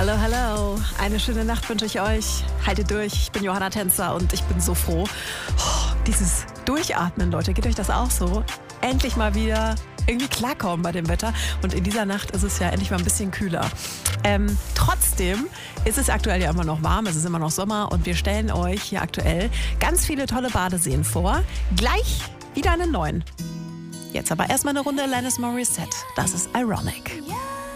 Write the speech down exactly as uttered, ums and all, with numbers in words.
Hallo, hallo. Eine schöne Nacht wünsche ich euch. Haltet durch. Ich bin Johanna Tänzer und ich bin so froh. Oh, dieses Durchatmen, Leute, geht euch das auch so? Endlich mal wieder irgendwie klarkommen bei dem Wetter. Und in dieser Nacht ist es ja endlich mal ein bisschen kühler. Ähm, trotzdem ist es aktuell ja immer noch warm, es ist immer noch Sommer und wir stellen euch hier aktuell ganz viele tolle Badeseen vor. Gleich wieder einen neuen. Jetzt aber erstmal eine Runde Alanis Morissette. Das ist Ironic.